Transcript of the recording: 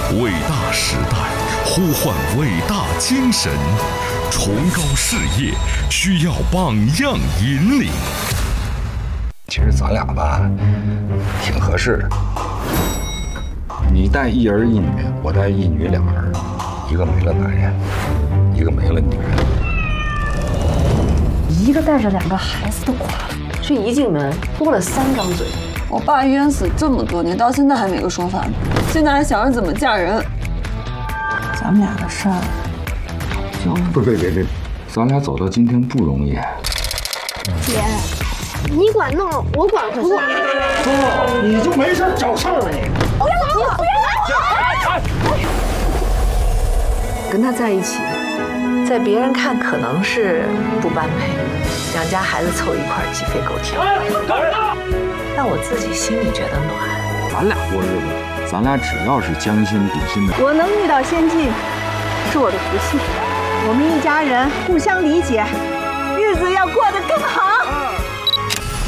伟大时代呼唤伟大精神，崇高事业需要榜样引领。 其实咱俩吧，挺合适的。你带一儿一女，我带一女两儿，一个没了男人，一个没了女人。 一个带着2个孩子的寡妇，这一进门多了3张嘴。 我爸冤死这么多年，到现在还没个说法呢。现在还想着怎么嫁人。咱们俩的事儿，就别，咱俩走到今天不容易。 姐，你管弄，我管回事。 哥，你就没事找事儿啊你！ 不要我！ 跟他在一起，在别人看可能是不般配，2家孩子凑一块鸡飞狗跳。但我自己心里觉得暖。 咱俩过日子，咱俩只要是将心比心的。 我能遇到先进，是我的福气。我们一家人互相理解，